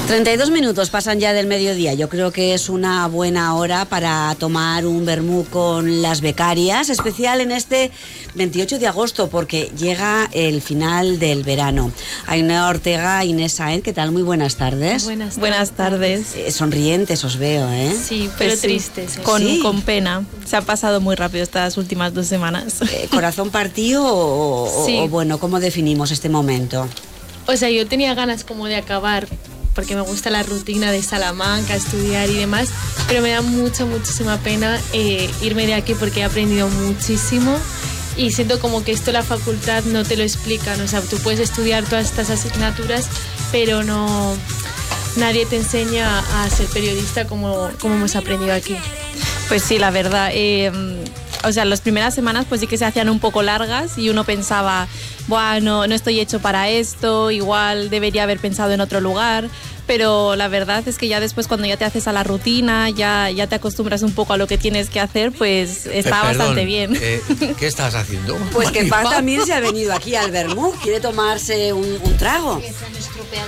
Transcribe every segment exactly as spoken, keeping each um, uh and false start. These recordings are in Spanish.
treinta y dos minutos pasan ya del mediodía. Yo creo que es una buena hora para tomar un vermú con las becarias, especial en este veintiocho de agosto, porque llega el final del verano. Ainhoa Ortega, Inés Sáenz, ¿qué tal? Muy buenas tardes. Buenas tardes. Buenas tardes. Eh, sonrientes os veo, ¿eh? Sí, pero Pues sí, tristes. ¿eh? Con, ¿Sí? con pena. Se ha pasado muy rápido estas últimas dos semanas. Eh, ¿Corazón partido o, Sí. o, bueno, cómo definimos este momento? O sea, yo tenía ganas como de acabar, porque me gusta la rutina de Salamanca, estudiar y demás, pero me da mucha, muchísima pena eh, irme de aquí porque he aprendido muchísimo y siento como que esto la facultad no te lo explican. O sea, tú puedes estudiar todas estas asignaturas, pero no, nadie te enseña a ser periodista como, como hemos aprendido aquí. Pues sí, la verdad. Eh, o sea, las primeras semanas pues sí que se hacían un poco largas y uno pensaba, bueno, no estoy hecho para esto, igual debería haber pensado en otro lugar. Pero la verdad es que ya después, cuando ya te haces a la rutina, ya, ya te acostumbras un poco a lo que tienes que hacer, pues está Perdón, bastante bien. Eh, ¿Qué estás haciendo? Pues que Maripaz. Paz también se ha venido aquí al vermú, quiere tomarse un, un trago. Que se han estropeado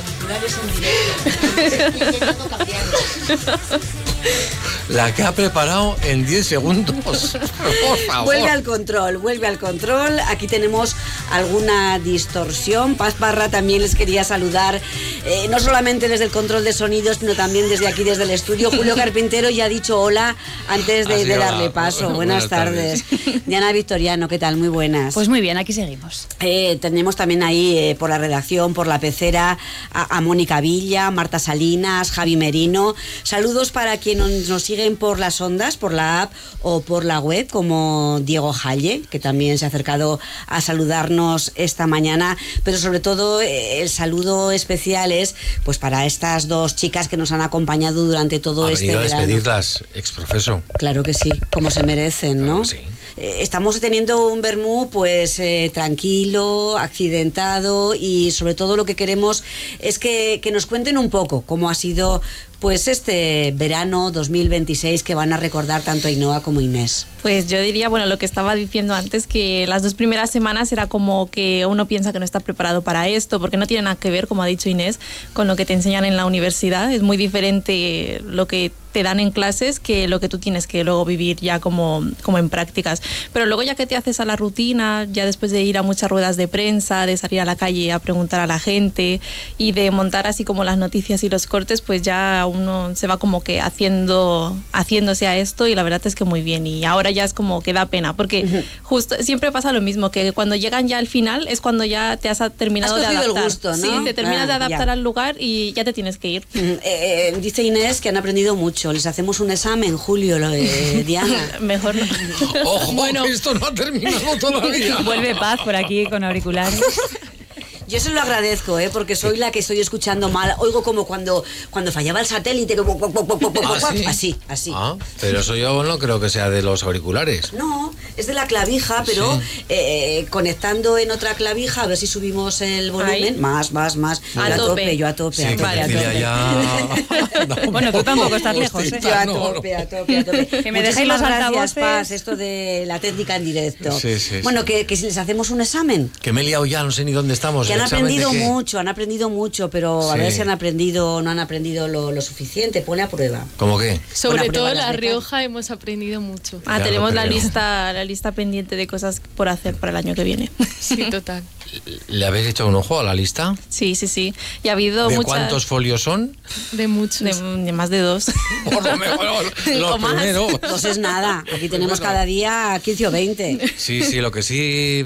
unos auriculares en directo. Estoy intentando cambiarlos. La que ha preparado en diez segundos. Por favor. Vuelve al control, vuelve al control. Aquí tenemos alguna distorsión. Paz Parra también les quería saludar, eh, no solamente desde el control de sonidos, sino también desde aquí, desde el estudio. Julio Carpintero ya ha dicho hola antes de, Ah, sí, de hola. darle paso. Buenas, Buenas tardes. tardes. Diana Victoriano, ¿qué tal? Muy buenas. Pues muy bien, aquí seguimos. Eh, tenemos también ahí eh, por la redacción, por la pecera, a, a Mónica Villa, Marta Salinas, Javi Merino. Saludos para quienes nos siguen por las ondas, por la app o por la web, como Diego Jalle, que también se ha acercado a saludarnos esta mañana. Pero sobre todo eh, el saludo especial es pues para estas dos chicas que nos han acompañado durante todo Ha este venido a verano. despedirlas, exprofeso. Claro que sí, como se merecen, ¿no? Claro que sí. Eh, Estamos teniendo un vermú pues eh, tranquilo, accidentado, y sobre todo lo que queremos es que, que nos cuenten un poco cómo ha sido pues este verano dos mil veintiséis que van a recordar tanto Ainhoa como Inés. Pues yo diría, bueno, lo que estaba diciendo antes, que las dos primeras semanas era como que uno piensa que no está preparado para esto, porque no tiene nada que ver, como ha dicho Inés, con lo que te enseñan en la universidad. Es muy diferente lo que te dan en clases que lo que tú tienes que luego vivir ya como, como en prácticas. Pero luego, ya que te haces a la rutina, ya después de ir a muchas ruedas de prensa, de salir a la calle a preguntar a la gente y de montar así como las noticias y los cortes, pues ya uno se va como que haciendo, haciéndose a esto, y la verdad es que muy bien. Y ahora ya es como que da pena, porque uh-huh. justo siempre pasa lo mismo, que cuando llegan ya al final es cuando ya te has terminado has de adaptar. El gusto, ¿no? Sí, te terminas ah, de adaptar ya. al lugar y ya te tienes que ir. Uh-huh. eh, eh, dice Inés que han aprendido mucho. Les hacemos un examen, Julio, lo de Diana. Mejor no. Ojo, Bueno. que esto no ha terminado todavía. Vuelve Paz por aquí con auriculares. Yo se lo agradezco, ¿eh? Porque soy la que estoy escuchando mal. Oigo como cuando, cuando fallaba el satélite. ¿Ah, sí? Así, así. Ah, pero eso yo no creo que sea de los auriculares. No, es de la clavija, pero Sí. eh, conectando en otra clavija, a ver si subimos el volumen. Ahí. Más, más, más. A Yo a tope. tope, yo a tope. Sí, a que tope, vale, a Cecilia tope. ya... No, Bueno, tú tampoco estás lejos, ¿eh? Yo a no, no. tope, a tope, a tope. Que me Muchísimas dejéis los gracias, altavoces. Paz, esto de la técnica en directo. Sí, sí, bueno, sí. Que, que si les hacemos un examen. Que me he liado ya, no sé ni dónde estamos. Que han ¿El examen de aprendido qué? mucho, han aprendido mucho, pero a Sí. ver si han aprendido o no han aprendido lo, lo suficiente. Pone a prueba. ¿Cómo qué? Sobre Buena todo prueba, La las becas. Rioja hemos aprendido mucho. Ah, Ya tenemos lo la creo. lista, la lista pendiente de cosas por hacer para el año que viene. Sí, total. ¿Le habéis hecho un ojo a la lista? Sí, sí, sí. Y ha habido ¿De muchas... cuántos folios son? De muchos. De, de más de dos. Por lo mejor los O más. primeros. Entonces nada, aquí tenemos cada día quince o veinte. Sí, sí, lo que sí